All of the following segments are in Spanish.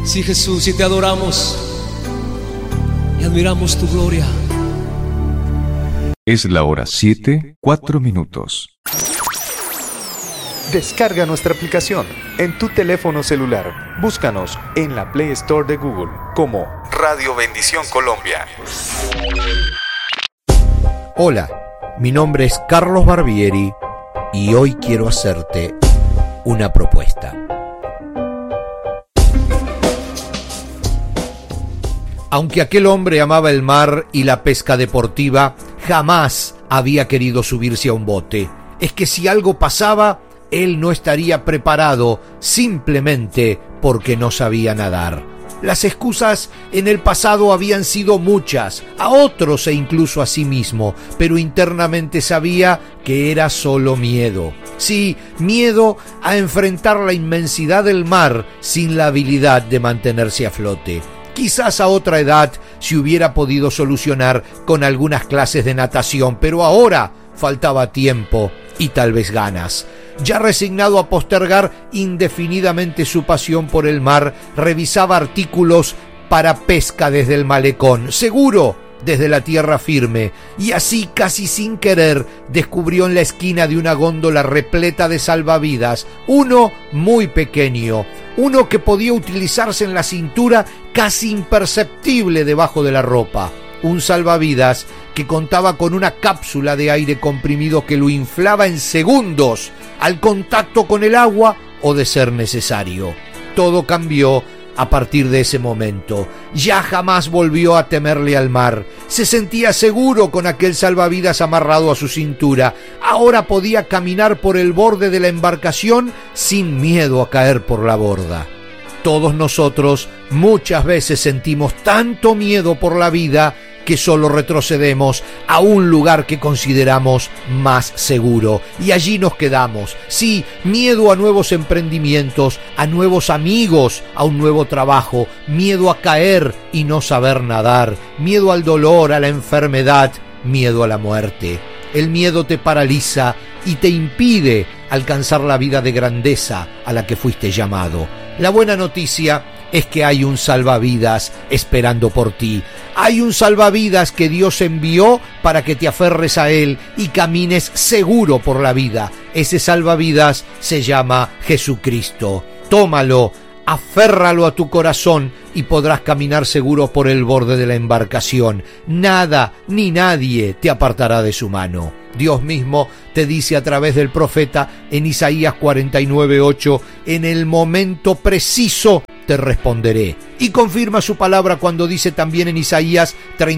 Sí, Jesús, y te adoramos y admiramos tu gloria. Es la hora 7:04. Descarga nuestra aplicación en tu teléfono celular. Búscanos en la Play Store de Google como Radio Bendición Colombia. Hola, mi nombre es Carlos Barbieri y hoy quiero hacerte una propuesta. Aunque aquel hombre amaba el mar y la pesca deportiva, jamás había querido subirse a un bote. Es que si algo pasaba, él no estaría preparado simplemente porque no sabía nadar. Las excusas en el pasado habían sido muchas, a otros e incluso a sí mismo, pero internamente sabía que era solo miedo. Sí, miedo a enfrentar la inmensidad del mar sin la habilidad de mantenerse a flote. Quizás a otra edad se hubiera podido solucionar con algunas clases de natación, pero ahora faltaba tiempo y tal vez ganas. Ya resignado a postergar indefinidamente su pasión por el mar, revisaba artículos para pesca desde el malecón, seguro desde la tierra firme, y así casi sin querer descubrió en la esquina de una góndola repleta de salvavidas uno muy pequeño, uno que podía utilizarse en la cintura, casi imperceptible debajo de la ropa. Un salvavidas que contaba con una cápsula de aire comprimido que lo inflaba en segundos al contacto con el agua o de ser necesario. Todo cambió a partir de ese momento. Ya jamás volvió a temerle al mar. Se sentía seguro con aquel salvavidas amarrado a su cintura. Ahora podía caminar por el borde de la embarcación sin miedo a caer por la borda. Todos nosotros muchas veces sentimos tanto miedo por la vida que solo retrocedemos a un lugar que consideramos más seguro y allí nos quedamos. Sí, miedo a nuevos emprendimientos, a nuevos amigos, a un nuevo trabajo, miedo a caer y no saber nadar, miedo al dolor, a la enfermedad, miedo a la muerte. El miedo te paraliza y te impide alcanzar la vida de grandeza a la que fuiste llamado. La buena noticia es que hay un salvavidas esperando por ti. Hay un salvavidas que Dios envió para que te aferres a él y camines seguro por la vida. Ese salvavidas se llama Jesucristo. Tómalo, aférralo a tu corazón y podrás caminar seguro por el borde de la embarcación. Nada ni nadie te apartará de su mano. Dios mismo te dice a través del profeta en Isaías 49:8, en el momento preciso te responderé. Y confirma su palabra cuando dice también en Isaías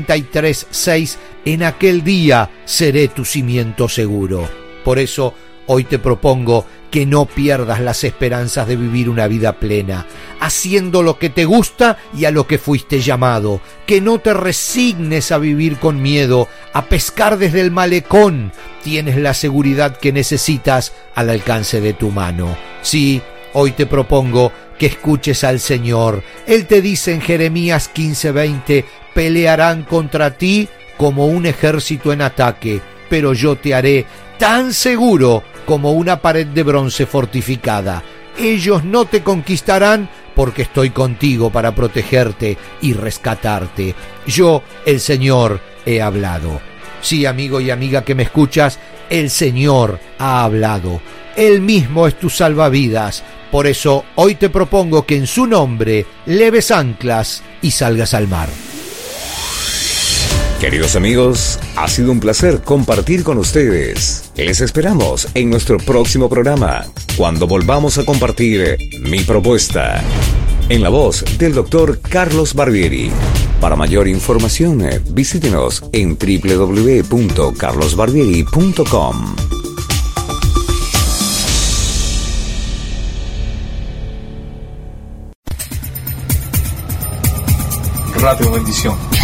33:6, en aquel día seré tu cimiento seguro. Por eso hoy te propongo que no pierdas las esperanzas de vivir una vida plena, haciendo lo que te gusta y a lo que fuiste llamado, que no te resignes a vivir con miedo, a pescar desde el malecón. Tienes la seguridad que necesitas al alcance de tu mano. Sí, hoy te propongo que escuches al Señor. Él te dice en Jeremías 15:20, pelearán contra ti como un ejército en ataque, pero yo te haré tan seguro como una pared de bronce fortificada. Ellos no te conquistarán porque estoy contigo para protegerte y rescatarte. Yo, el Señor, he hablado. Sí, amigo y amiga que me escuchas, el Señor ha hablado. Él mismo es tu salvavidas. Por eso hoy te propongo que en su nombre leves anclas y salgas al mar. Queridos amigos, ha sido un placer compartir con ustedes. Les esperamos en nuestro próximo programa, cuando volvamos a compartir Mi Propuesta, en la voz del Dr. Carlos Barbieri. Para mayor información, visítenos en www.carlosbarbieri.com. Radio Bendición.